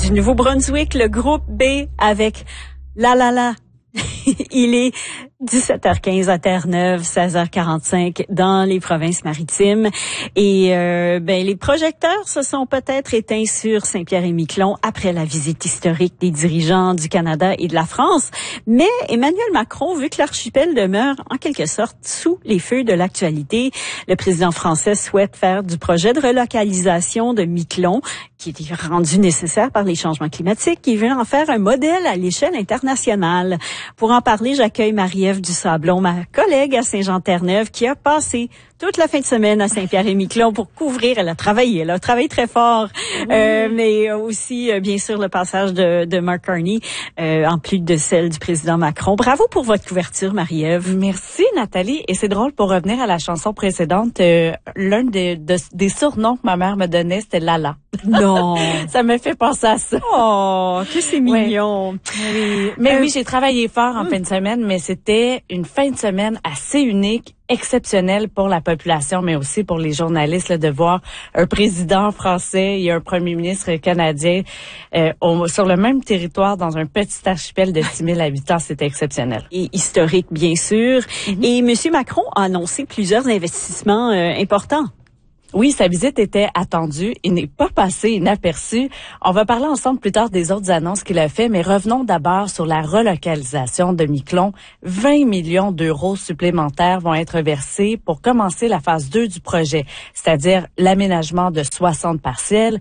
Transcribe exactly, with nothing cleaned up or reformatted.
du Nouveau-Brunswick, le groupe B avec La La La. Il est dix-sept heures quinze à Terre-Neuve, seize heures quarante-cinq dans les provinces maritimes. Et euh, ben les projecteurs se sont peut-être éteints sur Saint-Pierre-et-Miquelon après la visite historique des dirigeants du Canada et de la France. Mais Emmanuel Macron veut que l'archipel demeure en quelque sorte sous les feux de l'actualité. Le président français souhaite faire du projet de relocalisation de Miquelon, qui est rendu nécessaire par les changements climatiques, il veut en faire un modèle à l'échelle internationale. Pour en parler, j'accueille Marie-Ève Dusablon, ma collègue à Saint-Jean-Terre-Neuve, qui a passé toute la fin de semaine à Saint-Pierre-et-Miquelon pour couvrir. Elle a travaillé, elle a travaillé très fort, oui. euh, mais aussi, euh, bien sûr, le passage de, de Mark Carney, euh, en plus de celle du président Macron. Bravo pour votre couverture, Marie-Ève. Merci, Nathalie. Et c'est drôle, pour revenir à la chanson précédente, euh, l'un des, de, des surnoms que ma mère me donnait, c'était Lala. Non. Ça me fait penser à ça. Oh, que c'est mignon. Oui. Mais euh, oui, j'ai travaillé fort en hum. fin de semaine, mais c'était une fin de semaine assez unique, exceptionnelle pour la population, mais aussi pour les journalistes, là, de voir un président français et un premier ministre canadien euh, au, sur le même territoire dans un petit archipel de six mille habitants. C'était exceptionnel. Et historique, bien sûr. Mm-hmm. Et M. Macron a annoncé plusieurs investissements euh, importants. Oui, sa visite était attendue et n'est pas passée inaperçue. On va parler ensemble plus tard des autres annonces qu'il a fait, mais revenons d'abord sur la relocalisation de Miquelon. vingt millions d'euros supplémentaires vont être versés pour commencer la phase deux du projet, c'est-à-dire l'aménagement de soixante parcelles